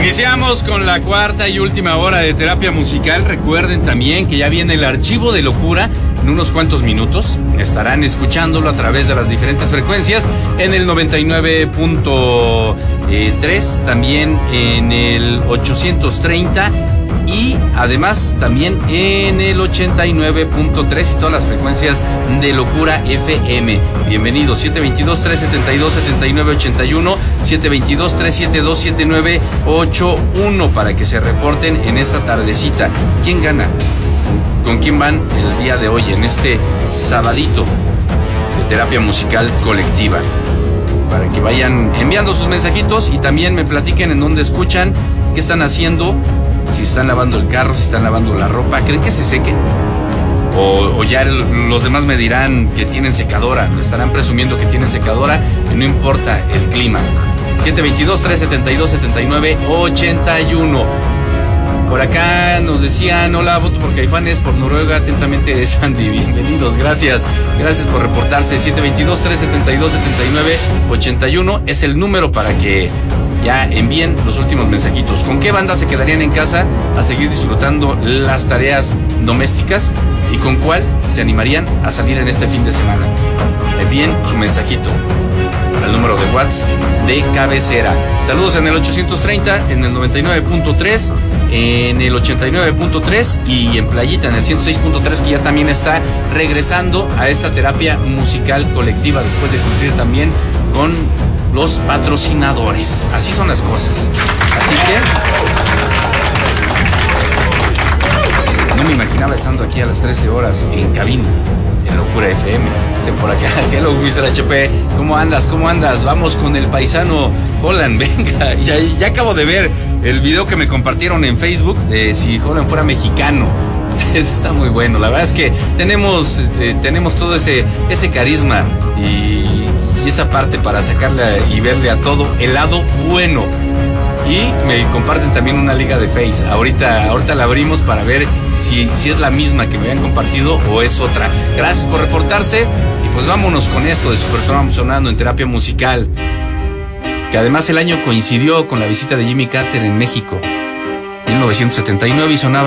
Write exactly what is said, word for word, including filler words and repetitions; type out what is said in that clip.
Iniciamos con la cuarta y última hora de terapia musical. Recuerden también que ya viene el archivo de locura. En unos cuantos minutos estarán escuchándolo a través de las diferentes frecuencias en el noventa y nueve punto tres, también en el ochocientos treinta y además también en el ochenta y nueve punto tres y todas las frecuencias de Locura F M. Bienvenidos, siete dos dos, tres siete dos, siete nueve ocho uno, siete dos dos, tres siete dos, siete nueve ocho uno para que se reporten en esta tardecita. ¿Quién gana? ¿Con quién van el día de hoy en este sabadito de terapia musical colectiva? Para que vayan enviando sus mensajitos y también me platiquen en dónde escuchan, qué están haciendo, si están lavando el carro, si están lavando la ropa. ¿Creen que se seque? O, o ya el, los demás me dirán que tienen secadora, me estarán presumiendo que tienen secadora y no importa el clima. siete dos dos, tres siete dos, siete nueve ocho uno. Por acá nos decían, hola, voto por Caifanes, por Noruega, atentamente Sandy, bienvenidos, gracias, gracias por reportarse. Siete dos dos, tres siete dos, siete nueve ocho uno es el número para que ya envíen los últimos mensajitos. ¿Con qué banda se quedarían en casa a seguir disfrutando las tareas domésticas? ¿Y con cuál se animarían a salir en este fin de semana? Envíen su mensajito al número de WhatsApp de cabecera. Saludos en el ochocientos treinta, en el noventa y nueve punto tres, en el ochenta y nueve punto tres y en Playita en el ciento seis punto tres, que ya también está regresando a esta terapia musical colectiva después de cumplir también con los patrocinadores. Así son las cosas. Así que no me imaginaba estando aquí a las trece horas en cabina en Locura F M. Dicen por acá, hello mister H P, ¿cómo andas? ¿Cómo andas? Vamos con el paisano Holland, venga. Ya, ya acabo de ver el video que me compartieron en Facebook de si Holland fuera mexicano. Está muy bueno, la verdad es que tenemos, eh, tenemos todo ese, ese carisma y, y esa parte para sacarle y verle a todo el lado bueno. Y me comparten también una liga de Face. Ahorita, ahorita la abrimos para ver si, si es la misma que me habían compartido o es otra. Gracias por reportarse. Y pues vámonos con esto de Supertramp sonando en terapia musical. Que además el año coincidió con la visita de Jimmy Carter en México. mil novecientos setenta y nueve y sonaba